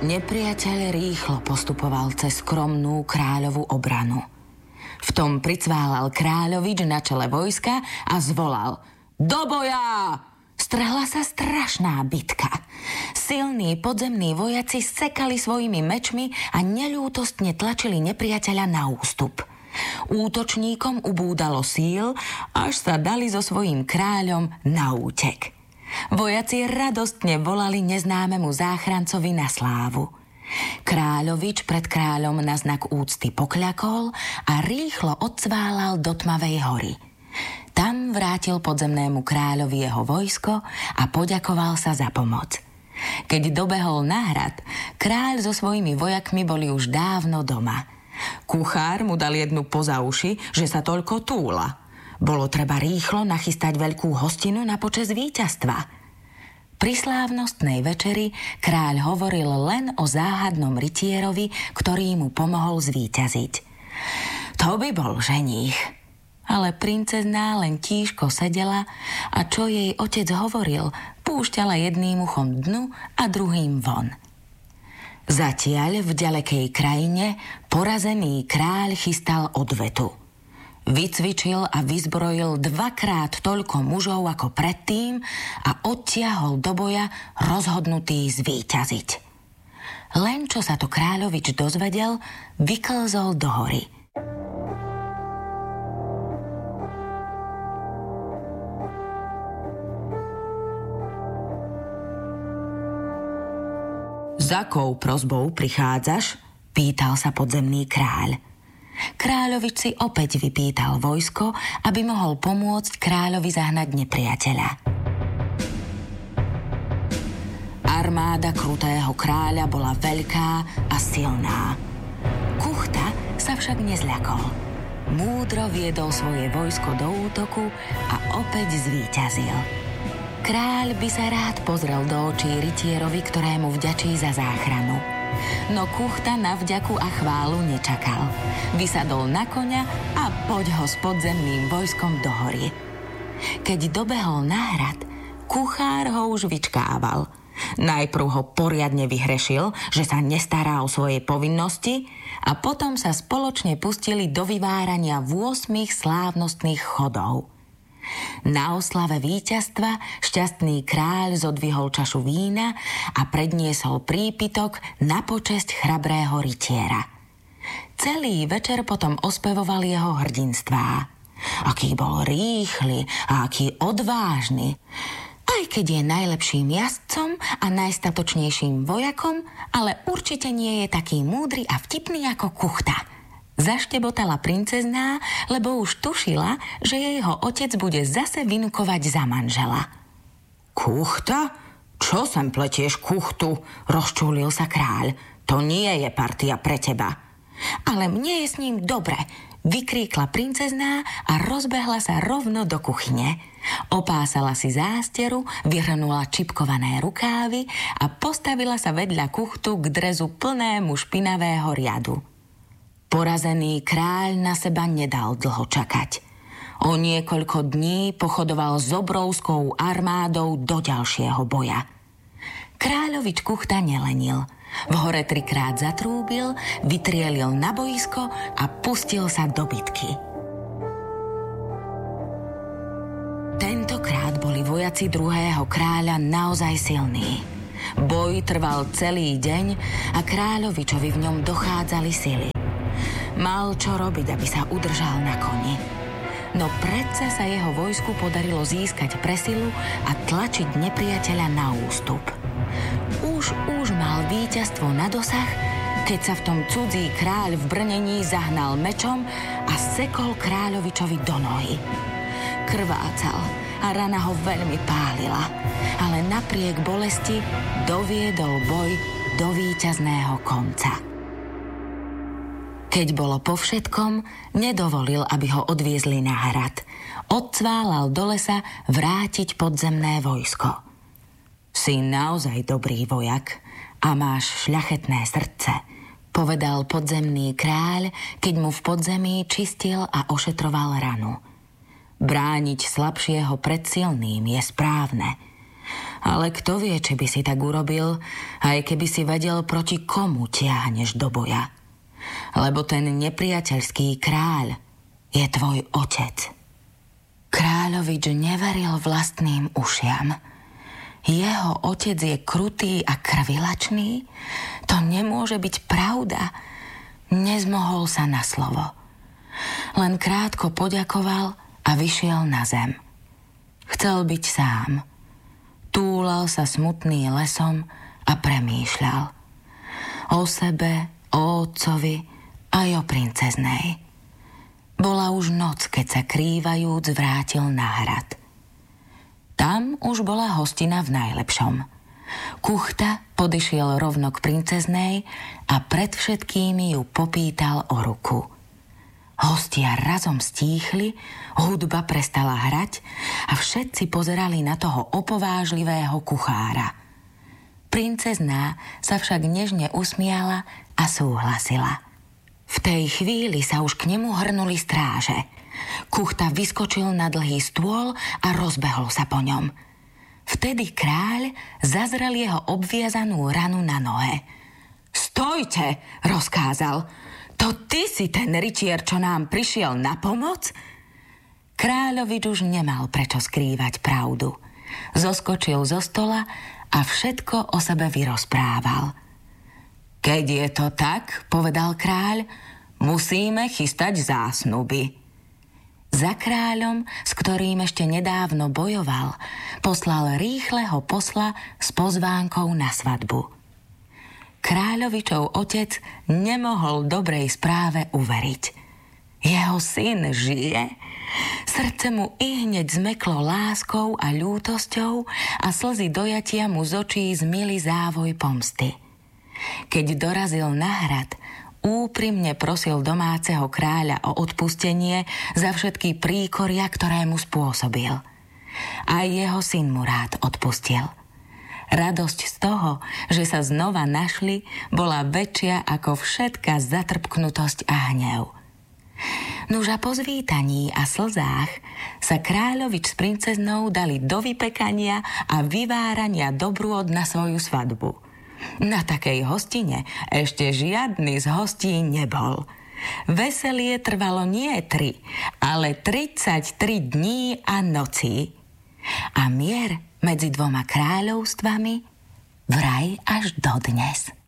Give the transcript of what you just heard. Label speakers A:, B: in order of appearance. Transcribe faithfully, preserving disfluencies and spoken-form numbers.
A: Nepriateľ rýchlo postupoval cez skromnú kráľovú obranu. V tom pricválal kráľovič na čele vojska a zvolal: Do boja! Strhla sa strašná bitka. Silní podzemní vojaci sekali svojimi mečmi a neľútostne tlačili nepriateľa na ústup. Útočníkom ubúdalo síl, až sa dali so svojím kráľom na útek. Vojaci radostne volali neznámemu záchrancovi na slávu. Kráľovič pred kráľom na znak úcty pokľakol a rýchlo odsválal do tmavej hory. Tam vrátil podzemnému kráľovi jeho vojsko a poďakoval sa za pomoc. Keď dobehol na hrad, kráľ so svojimi vojakmi boli už dávno doma. Kuchár mu dal jednu poza uši, že sa toľko túla. Bolo treba rýchlo nachystať veľkú hostinu na počesť víťazstva. Pri slávnostnej večeri kráľ hovoril len o záhadnom rytierovi, ktorý mu pomohol zvíťaziť. To by bol ženích. Ale princezná len tížko sedela a čo jej otec hovoril, púšťala jedným uchom dnu a druhým von. Zatiaľ v ďalekej krajine porazený kráľ chystal odvetu. Vycvičil a vyzbrojil dvakrát toľko mužov ako predtým a odtiahol do boja rozhodnutý zvíťaziť. Len čo sa to kráľovič dozvedel, vyklzol do hory. Za akou prosbou prichádzaš? Pýtal sa podzemný kráľ. Kráľovič si opäť vypýtal vojsko, aby mohol pomôcť kráľovi zahnať nepriateľa. Armáda krutého kráľa bola veľká a silná. Kuchta sa však nezľakol. Múdro viedol svoje vojsko do útoku a opäť zvíťazil. Kráľ by sa rád pozrel do očí rytierovi, ktorému vďačí za záchranu. No Kuchta na vďaku a chválu nečakal. Vysadol na koňa a poď ho s podzemným vojskom do hory. Keď dobehol na hrad, kuchár ho už vyčkával. Najprv ho poriadne vyhrešil, že sa nestará o svoje povinnosti, a potom sa spoločne pustili do vyvárania ôsmich slávnostných chodov. Na oslave víťazstva šťastný kráľ zodvihol čašu vína a predniesol prípitok na počesť chrabrého rytiera. Celý večer potom ospevoval jeho hrdinstvá. Aký bol rýchly a aký odvážny. Aj keď je najlepším jazdcom a najstatočnejším vojakom, ale určite nie je taký múdry a vtipný ako Kuchta. Zaštebotala princezná, lebo už tušila, že jeho otec bude zase vynukovať za manžela. Kuchta? Čo sem pletieš Kuchtu? Rozčúlil sa kráľ. To nie je partia pre teba. Ale mne je s ním dobre, vykríkla princezná a rozbehla sa rovno do kuchyne. Opásala si zásteru, vyhrnula čipkované rukávy a postavila sa vedľa Kuchtu k drezu plnému špinavého riadu. Porazený kráľ na seba nedal dlho čakať. O niekoľko dní pochodoval s obrovskou armádou do ďalšieho boja. Kráľovič Kuchta nelenil. V hore trikrát zatrúbil, vytrielil na boisko a pustil sa do bitky. Tentokrát boli vojaci druhého kráľa naozaj silní. Boj trval celý deň a kráľovičovi v ňom dochádzali sily. Mal čo robiť, aby sa udržal na koni. No predsa sa jeho vojsku podarilo získať presilu a tlačiť nepriateľa na ústup. Už, už mal víťazstvo na dosah, keď sa v tom cudzí kráľ v brnení zahnal mečom a sekol kráľovičovi do nohy. Krvácal a rana ho veľmi pálila, ale napriek bolesti doviedol boj do víťazného konca. Keď bolo po všetkom, nedovolil, aby ho odviezli na hrad. Odcválal do lesa vrátiť podzemné vojsko. Si naozaj dobrý vojak a máš šľachetné srdce, povedal podzemný kráľ, keď mu v podzemí čistil a ošetroval ranu. Brániť slabšieho pred silným je správne. Ale kto vie, či by si tak urobil, aj keby si vedel, proti komu tiahneš do boja. Lebo ten nepriateľský kráľ je tvoj otec. Kráľovič neveril vlastným ušiam. Jeho otec je krutý a krvilačný? To nemôže byť pravda. Nezmohol sa na slovo. Len krátko poďakoval a vyšiel na zem. Chcel byť sám. Túlal sa smutný lesom a premýšľal. O sebe, o otcovi aj o princeznej. Bola už noc, keď sa krývajúc vrátil na hrad. Tam už bola hostina v najlepšom. Kuchta podišiel rovno k princeznej a pred všetkými ju popýtal o ruku. Hostia razom stíchli, hudba prestala hrať a všetci pozerali na toho opovážlivého kuchára. Princezná sa však nežne usmiala a súhlasila. V tej chvíli sa už k nemu hrnuli stráže. Kuchta vyskočil na dlhý stôl a rozbehol sa po ňom. Vtedy kráľ zazrel jeho obviazanú ranu na nohe. Stojte, rozkázal. To ty si ten rytier, čo nám prišiel na pomoc? Kráľovič už nemal prečo skrývať pravdu. Zoskočil zo stola a všetko o sebe vyrozprával. Keď je to tak, povedal kráľ, musíme chystať zásnuby. Za kráľom, s ktorým ešte nedávno bojoval, poslal rýchleho posla s pozvánkou na svadbu. Kráľovičov otec nemohol dobrej správe uveriť. Jeho syn žije? Srdce mu ihneď zmeklo láskou a ľútosťou a slzy dojatia mu z očí zmili závoj pomsty. Keď dorazil na hrad, úprimne prosil domáceho kráľa o odpustenie za všetky príkoria, ktoré mu spôsobil. Aj jeho syn mu rád odpustil. Radosť z toho, že sa znova našli, bola väčšia ako všetká zatrpknutosť a hnev. Nuž a po zvítaní a slzách sa kráľovič s princeznou dali do vypekania a vyvárania dobrôd na svoju svadbu. Na takej hostine ešte žiadny z hostí nebol. Veselie trvalo nie tri, ale tridsaťtri dní a nocí. A mier medzi dvoma kráľovstvami vraj až dodnes.